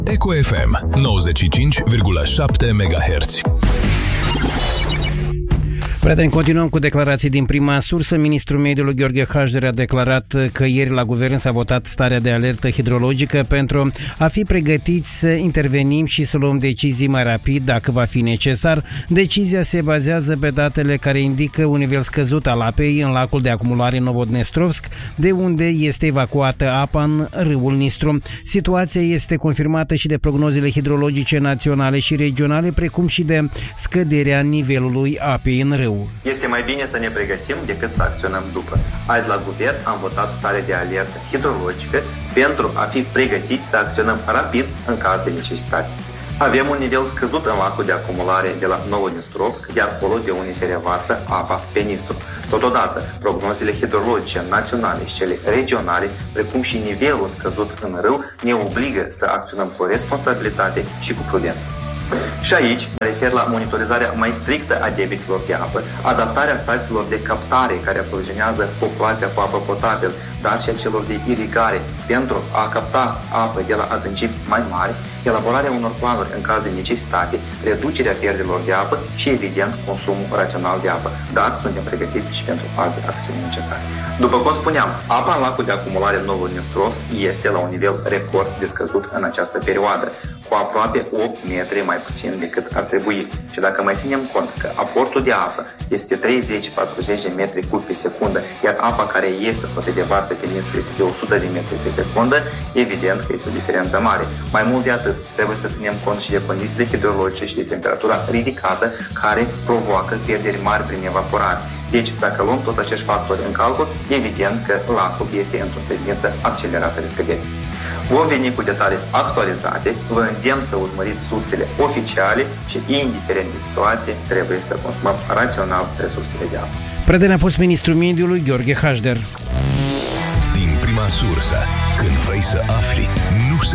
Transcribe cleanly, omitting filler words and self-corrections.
Eco FM 95,7 MHz. Prieteni, continuăm cu declarații din prima sursă. Ministrul Mediului Gheorghe Hașder a declarat că ieri la guvern s-a votat starea de alertă hidrologică pentru a fi pregătiți să intervenim și să luăm decizii mai rapid dacă va fi necesar. Decizia se bazează pe datele care indică un nivel scăzut al apei în lacul de acumulare Novodnestrovsk, de unde este evacuată apa în râul Nistru. Situația este confirmată și de prognozele hidrologice naționale și regionale, precum și de scăderea nivelului apei în râu. Este mai bine să ne pregătim decât să acționăm după. Azi la guvern am votat stare de alertă hidrologică pentru a fi pregătiți să acționăm rapid în caz de necesitate. Avem un nivel scăzut în lacul de acumulare de la Novodnestrovsk, iar acolo de unde se revarsă apa pe Nistru. Totodată, prognozele hidrologice naționale și cele regionale, precum și nivelul scăzut în râu, ne obligă să acționăm cu responsabilitate și cu prudență. Și aici mă refer la monitorizarea mai strictă a debitelor de apă, adaptarea stațiilor de captare care aprovizionează populația cu apă potabilă, dar și a celor de irigare pentru a capta apă de la adâncimi mai mari, elaborarea unor planuri în caz de necesitate, reducerea pierderilor de apă și, evident, consumul rațional de apă, dar suntem pregătiți și pentru alte acțiuni necesare. După cum spuneam, apa în lacul de acumulare Novodnestrovsk este la un nivel record de scăzut în această perioadă, cu aproape 8 metri mai puțin decât ar trebui. Și dacă mai ținem cont că aportul de apă este 30-40 de metri cub pe secundă, iar apa care iese sau se devarsă pe Nistru este de 100 de metri pe secundă, evident că este o diferență mare. Mai mult de atât, trebuie să ținem cont și de condițiile hidrologice și de temperatura ridicată care provoacă pierderi mari prin evaporare. Deci, dacă luăm tot acești factori în calcul, evident că lacul este într-o tendință accelerată de scădere. Vom veni cu detalii actualizate, vă îndemn să urmăriți sursele oficiale și, indiferent de situație, trebuie să consumăm rațional resursele de apă. Prieten, a fost ministrul mediului Gheorghe Hașder. Din prima sursă, când vrei să afli, nu